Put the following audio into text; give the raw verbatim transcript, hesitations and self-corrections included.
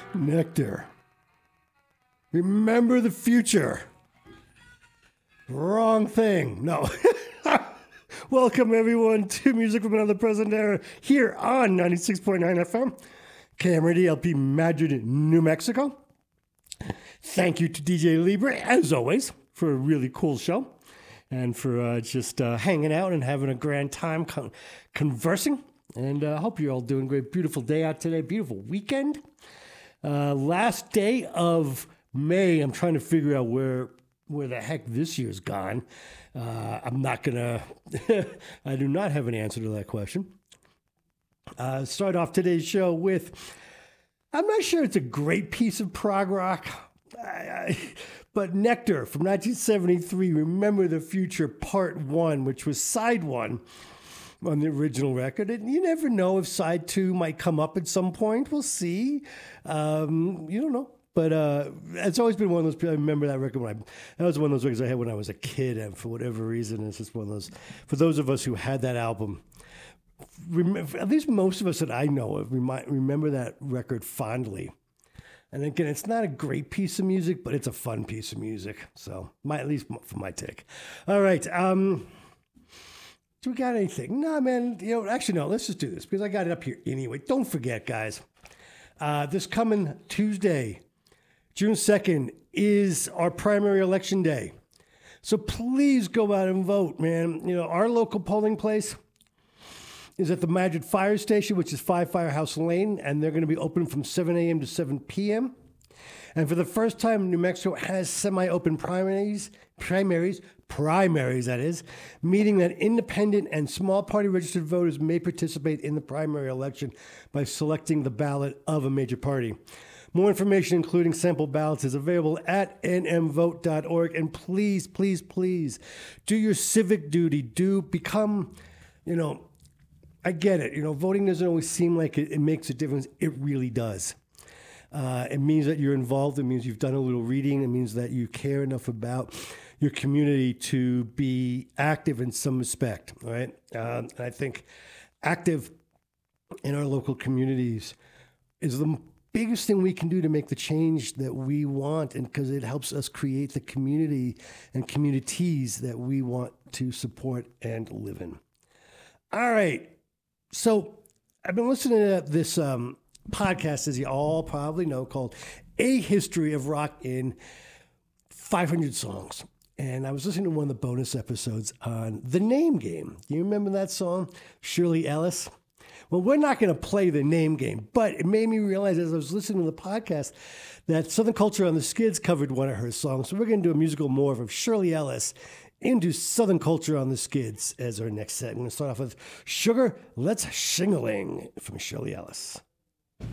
Nectar. Remember the future. Wrong thing. No. Welcome, everyone, to Music from Another Present Era here on ninety-six point nine F M, K M R D L P Madrid, New Mexico. Thank you to D J Libre, as always, for a really cool show and for uh, just uh, hanging out and having a grand time con- conversing. And I uh, hope you're all doing great. Beautiful day out today. Beautiful weekend. Uh, last day of May. I'm trying to figure out where where the heck this year's gone. Uh, I'm not going to, I do not have an answer to that question. Uh, start off today's show with, I'm not sure it's a great piece of prog rock, I, I, but Nectar from nineteen seventy-three, Remember the Future Part one, which was side one on the original record. And you never know if side two might come up at some point. We'll see. Um, you don't know. But uh, it's always been one of those. I remember that record when I. That was one of those records I had when I was a kid, and for whatever reason, it's just one of those. For those of us who had that album, remember, at least most of us that I know of, remind, remember that record fondly. And again, it's not a great piece of music, but it's a fun piece of music. So, my at least for my take. All right. Um, do we got anything? No, man. You know, actually, no. Let's just do this because I got it up here anyway. Don't forget, guys. Uh, this coming Tuesday, June second, is our primary election day. So please go out and vote, man. You know, our local polling place is at the Madrid Fire Station, which is five Firehouse Lane, and they're going to be open from seven a.m. to seven p.m. And for the first time, New Mexico has semi-open primaries, primaries, primaries, that is, meaning that independent and small party registered voters may participate in the primary election by selecting the ballot of a major party. More information, including sample ballots, is available at n m vote dot org. And please, please, please do your civic duty. Do become, you know, I get it. You know, voting doesn't always seem like it, it makes a difference. It really does. Uh, it means that you're involved. It means you've done a little reading. It means that you care enough about your community to be active in some respect. All right. Um, and I think active in our local communities is the biggest thing we can do to make the change that we want, and because it helps us create the community and communities that we want to support and live in. All right. So I've been listening to this um, podcast, as you all probably know, called A History of Rock in five hundred Songs. And I was listening to one of the bonus episodes on The Name Game. Do you remember that song? Shirley Ellis. Well, we're not going to play The Name Game, but it made me realize as I was listening to the podcast that Southern Culture on the Skids covered one of her songs. So we're going to do a musical morph of Shirley Ellis into Southern Culture on the Skids as our next set. I'm going to start off with Sugar, Let's Shingling from Shirley Ellis.